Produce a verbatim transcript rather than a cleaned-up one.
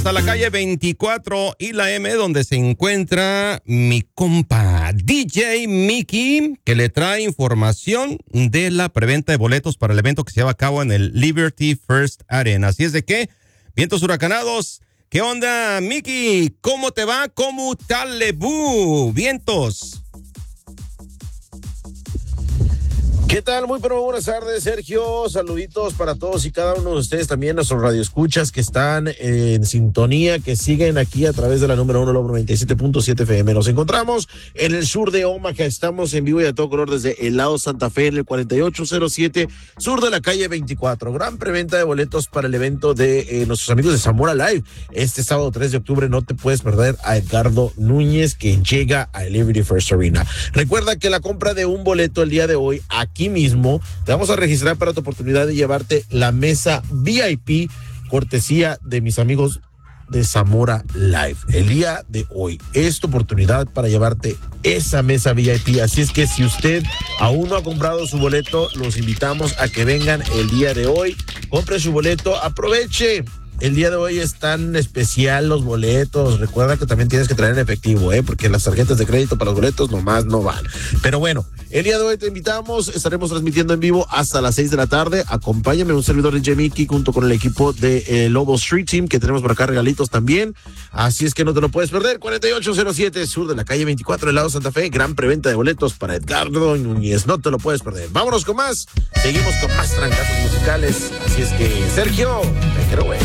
hasta la calle veinticuatro y la M, donde se encuentra mi compa D J Mickey, que le trae información de la preventa de boletos para el evento que se lleva a cabo en el Liberty First Arena. Así es de que, vientos huracanados, ¿qué onda, Mickey? ¿Cómo te va? ¿Cómo tal, Lebu? Vientos. ¿Qué tal? Muy pero buenas tardes, Sergio. Saluditos para todos y cada uno de ustedes, también nuestros radioescuchas que están en sintonía, que siguen aquí a través de la número uno, Logro noventa y siete punto siete F M. Nos encontramos en el sur de Omaha, estamos en vivo y a todo color desde el lado Santa Fe, en el cuarenta y ocho cero siete, sur de la calle veinticuatro. Gran preventa de boletos para el evento de eh, nuestros amigos de Zamora Live. Este sábado tres de octubre no te puedes perder a Edgardo Núñez, que llega a Liberty First Arena. Recuerda que la compra de un boleto el día de hoy, aquí mismo te vamos a registrar para tu oportunidad de llevarte la mesa V I P, cortesía de mis amigos de Zamora Live. El día de hoy es tu oportunidad para llevarte esa mesa V I P, así es que si usted aún no ha comprado su boleto, los invitamos a que vengan el día de hoy, compre su boleto, aproveche. El día de hoy es tan especial los boletos. Recuerda que también tienes que traer en efectivo, ¿eh? Porque las tarjetas de crédito para los boletos nomás no van. Pero bueno, el día de hoy te invitamos. Estaremos transmitiendo en vivo hasta las seis de la tarde. Acompáñame, un servidor de Jemiki junto con el equipo de eh, Lobo Street Team, que tenemos por acá regalitos también. Así es que no te lo puedes perder. cuarenta y ocho cero siete, sur de la calle veinticuatro, del lado Santa Fe. Gran preventa de boletos para Edgardo Núñez. No te lo puedes perder. Vámonos con más. Seguimos con más trancazos musicales. Así es que, Sergio, te quiero, güey.